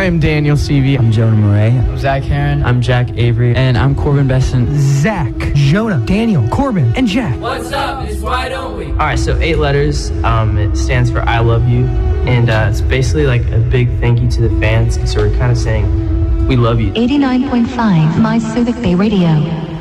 I am Daniel Seavey. I'm Jonah Murray. I'm Zach Heron. I'm Jack Avery. And I'm Corbin Besson. Zach, Jonah, Daniel, Corbin, and Jack. What's up? It's Why Don't We? All right, so 8 letters. It stands for I love you. And it's basically like a big thank you to the fans. So we're kind of saying we love you. 89.5 My Civic Bay Radio.